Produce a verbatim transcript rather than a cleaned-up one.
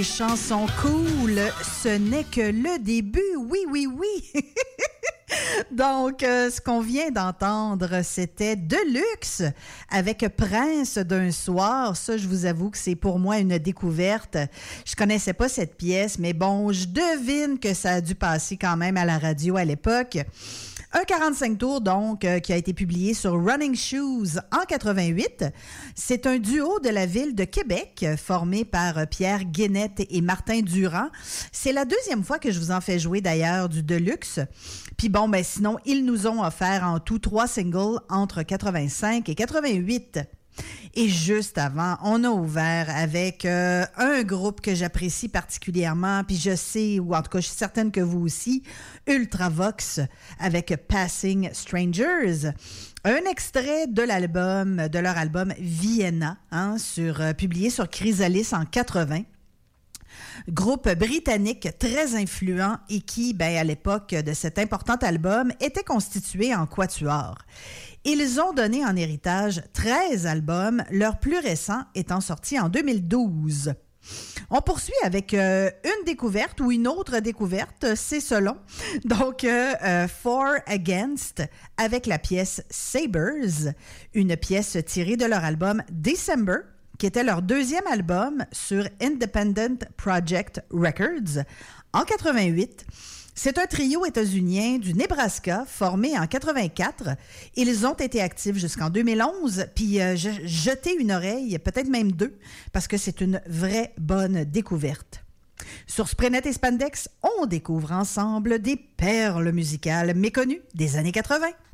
Chanson cool, ce n'est que le début, oui, oui, oui. Donc, euh, ce qu'on vient d'entendre, c'était Deluxe avec Prince d'un soir. Ça, je vous avoue que c'est pour moi une découverte. Je connaissais pas cette pièce, mais bon, je devine que ça a dû passer quand même à la radio à l'époque. Un quarante-cinq tours, donc, euh, qui a été publié sur Running Shoes en quatre-vingt-huit. C'est un duo de la ville de Québec, formé par euh, Pierre Guénette et Martin Durand. C'est la deuxième fois que je vous en fais jouer, d'ailleurs, du Deluxe. Puis bon, ben sinon, ils nous ont offert en tout trois singles entre quatre-vingt-cinq et quatre-vingt-huit. Et juste avant, on a ouvert avec euh, un groupe que j'apprécie particulièrement, puis je sais, ou en tout cas, je suis certaine que vous aussi, Ultravox, avec Passing Strangers. Un extrait de l'album, de leur album Vienna, hein, sur, euh, publié sur Chrysalis en quatre-vingts. Groupe britannique très influent et qui, ben, à l'époque de cet important album, était constitué en quatuor. Ils ont donné en héritage treize albums, leur plus récent étant sorti en deux mille douze. On poursuit avec euh, une découverte ou une autre découverte, c'est selon. Donc, euh, euh, For Against avec la pièce Sabres, une pièce tirée de leur album December, qui était leur deuxième album sur Independent Project Records en quatre-vingt-huit. C'est un trio états-unien du Nebraska formé en quatre-vingt-quatre. Ils ont été actifs jusqu'en deux mille onze, puis euh, jetez une oreille, peut-être même deux, parce que c'est une vraie bonne découverte. Sur Spraynet et Spandex, on découvre ensemble des perles musicales méconnues des années quatre-vingt.